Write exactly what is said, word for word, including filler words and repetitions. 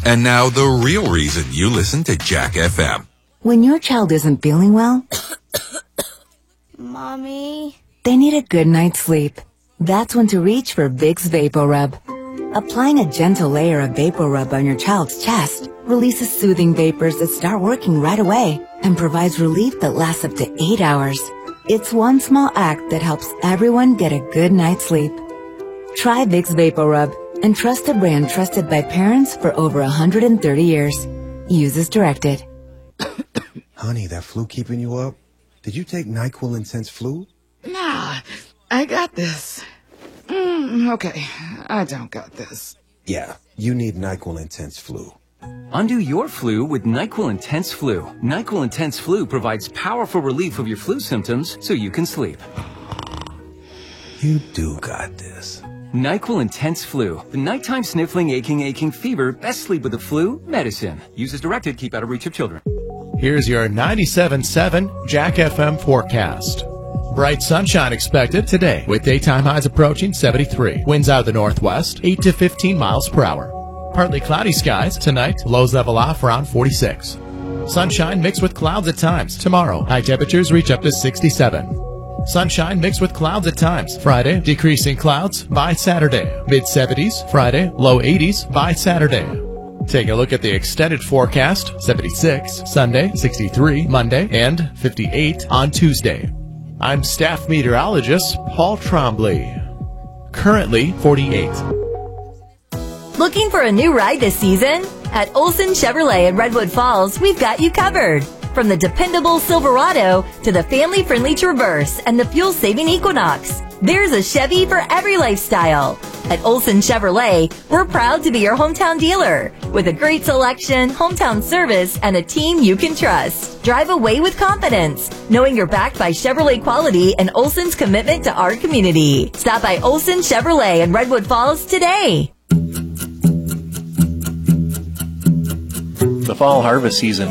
And now the real reason you listen to Jack F M. When your child isn't feeling well, Mommy, they need a good night's sleep. That's when to reach for Vicks VapoRub. Applying a gentle layer of VapoRub on your child's chest releases soothing vapors that start working right away and provides relief that lasts up to eight hours. It's one small act that helps everyone get a good night's sleep. Try Vicks VapoRub and trust a brand trusted by parents for over one hundred thirty years. Use as directed. Honey, that flu keeping you up? Did you take NyQuil Intense Flu? Nah, I got this. Mm, okay, I don't got this. Yeah, you need NyQuil Intense Flu. Undo your flu with NyQuil Intense Flu. NyQuil Intense Flu provides powerful relief of your flu symptoms so you can sleep. You do got this. NyQuil Intense Flu. The nighttime sniffling, aching, aching fever. Best sleep with the flu medicine. Use as directed. Keep out of reach of children. Here's your ninety-seven point seven Jack F M forecast. Bright sunshine expected today with daytime highs approaching seventy-three. Winds out of the northwest, eight to fifteen miles per hour. Partly cloudy skies tonight, lows level off around forty-six. Sunshine mixed with clouds at times. Tomorrow, high temperatures reach up to sixty-seven. Sunshine mixed with clouds at times. Friday, decreasing clouds by Saturday. mid seventies Friday, low eighties by Saturday. Take a look at the extended forecast. seventy-six Sunday, sixty-three Monday, and fifty-eight on Tuesday. I'm staff meteorologist Paul Trombley. Currently forty-eight. Looking for a new ride this season? At Olson Chevrolet in Redwood Falls, we've got you covered. From the dependable Silverado to the family-friendly Traverse and the fuel-saving Equinox, there's a Chevy for every lifestyle. At Olson Chevrolet, we're proud to be your hometown dealer with a great selection, hometown service, and a team you can trust. Drive away with confidence, knowing you're backed by Chevrolet quality and Olson's commitment to our community. Stop by Olson Chevrolet in Redwood Falls today. The fall harvest season